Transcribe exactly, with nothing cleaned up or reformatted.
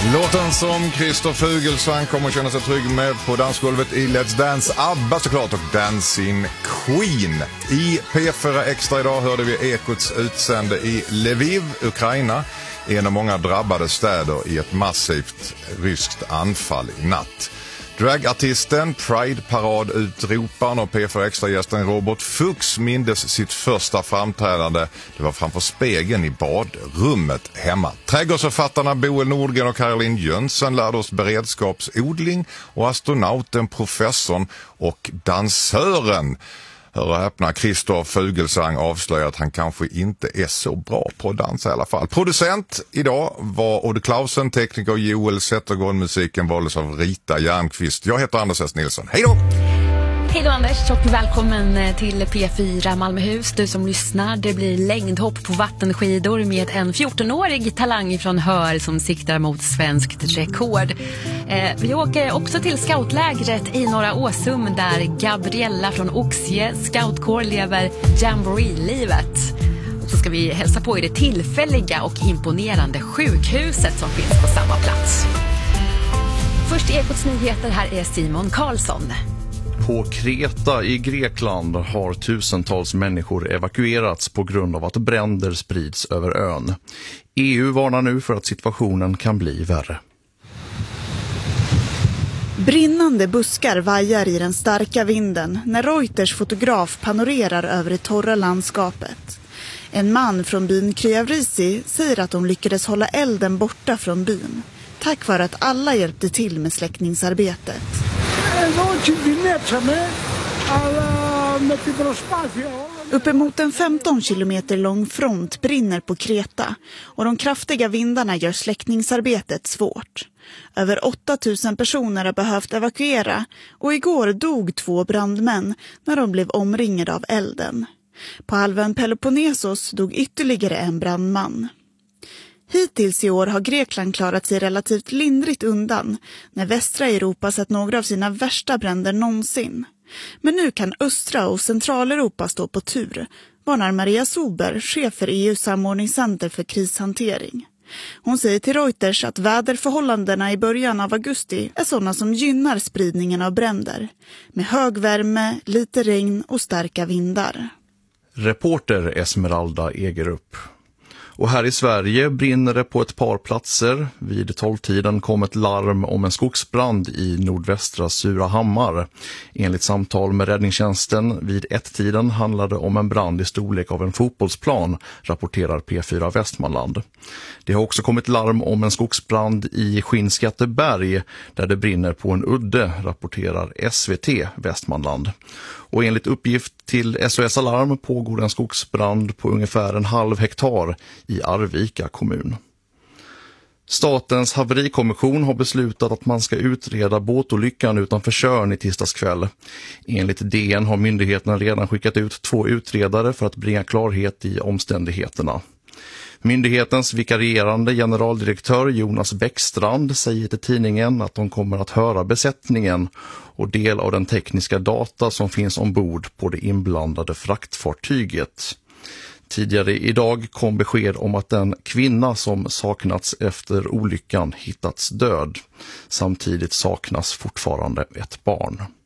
Låten som Christer Fuglesang kommer att känna sig trygg med på dansgolvet i Let's Dance, ABBA såklart, och Dancing Queen. I P fyra Extra idag hörde vi Ekots utsände i Lviv, Ukraina, en av många drabbade städer i ett massivt ryskt anfall i natt. Dragartisten, Pride-parad-utroparen och P fyra Extra-gästen Robert Fuchs mindes sitt första framträdande. Det var framför spegeln i badrummet hemma. Trädgårdsförfattarna Boel Nordgren och Caroline Jönsson lärde oss beredskapsodling, och astronauten, professorn och dansören, hör och häpna, Christer Fuglesang avslöjar att han kanske inte är så bra på att dansa i alla fall. Producent idag var Odd Clausen, tekniker Joel Zettergård, musiken valdes av Rita Järnqvist. Jag heter Anders S. Nilsson. Hej då! Hej då Anders, och välkommen till P fyra Malmöhus. Du som lyssnar, det blir längdhopp på vattenskidor med en fjortonårig talang från Hör som siktar mot svenskt rekord. Eh, vi åker också till scoutlägret i Norra Åsum där Gabriella från Oxie scoutkår lever jamboree-livet. Och så ska vi hälsa på i det tillfälliga och imponerande sjukhuset som finns på samma plats. Först i Ekots nyheter, här är Simon Karlsson. På Kreta i Grekland har tusentals människor evakuerats på grund av att bränder sprids över ön. E U varnar nu för att situationen kan bli värre. Brinnande buskar vajar i den starka vinden när Reuters fotograf panorerar över det torra landskapet. En man från byn Kriavrisi säger att de lyckades hålla elden borta från byn, tack vare att alla hjälpte till med släckningsarbetet. Uppemot en femton kilometer lång front brinner på Kreta, och de kraftiga vindarna gör släckningsarbetet svårt. Över åtta tusen personer har behövt evakuera, och igår dog två brandmän när de blev omringade av elden. På halvön Peloponnesos dog ytterligare en brandman. Hittills i år har Grekland klarat sig relativt lindrigt undan när västra Europa sett några av sina värsta bränder någonsin. Men nu kan östra och centraleuropa stå på tur, varnar Maria Sober, chef för E U:s samordningscenter för krishantering. Hon säger till Reuters att väderförhållandena i början av augusti är sådana som gynnar spridningen av bränder, med hög värme, lite regn och starka vindar. Reporter Esmeralda Egerup. Och här i Sverige brinner det på ett par platser. Vid tolvtiden kom ett larm om en skogsbrand i nordvästra Surahammar. Enligt samtal med räddningstjänsten vid ett-tiden handlade om en brand i storlek av en fotbollsplan, rapporterar P fyra Västmanland. Det har också kommit larm om en skogsbrand i Skinnskatteberg där det brinner på en udde, rapporterar S V T Västmanland. Och enligt uppgift till S O S Alarm pågår en skogsbrand på ungefär en halv hektar i Arvika kommun. Statens haverikommission har beslutat att man ska utreda båtolyckan utanför Tjörn i tisdagskväll. Enligt D N har myndigheterna redan skickat ut två utredare för att bringa klarhet i omständigheterna. Myndighetens vikarierande generaldirektör Jonas Bäckstrand säger till tidningen att de kommer att höra besättningen och del av den tekniska data som finns ombord på det inblandade fraktfartyget. Tidigare idag kom besked om att en kvinna som saknats efter olyckan hittats död. Samtidigt saknas fortfarande ett barn.